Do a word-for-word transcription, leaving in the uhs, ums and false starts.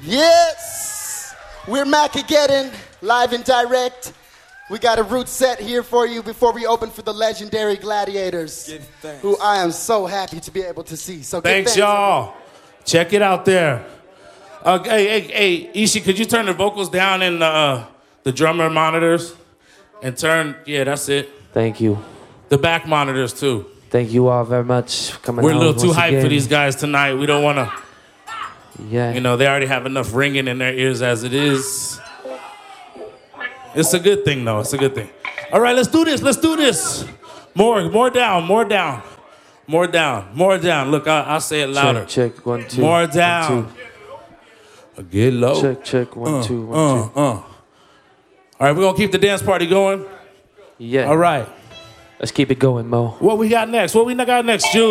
Yes! We're Macageddon, live and direct. We got a root set here for you before we open for the legendary Gladiators, who I am so happy to be able to see. So thanks, thanks y'all. Check it out there. Uh, hey, hey, hey, Ishi, could you turn the vocals down in the, uh, the drummer monitors? And turn, yeah, that's it. Thank you. The back monitors, too. Thank you all very much for coming out. We're a little too hyped again. for these guys tonight. We don't want to... Yeah. You know, they already have enough ringing in their ears as it is. It's a good thing, though. It's a good thing. All right, let's do this. Let's do this. More, more down, more down. More down, more down. Look, I, I'll say it louder. Check, check, one, two. More down. One, two. Get low. Check, check, one, uh, two, one, uh, two. Uh. All right, we're going to keep the dance party going? Yeah. All right. Let's keep it going, Mo. What we got next? What we got next, Juice?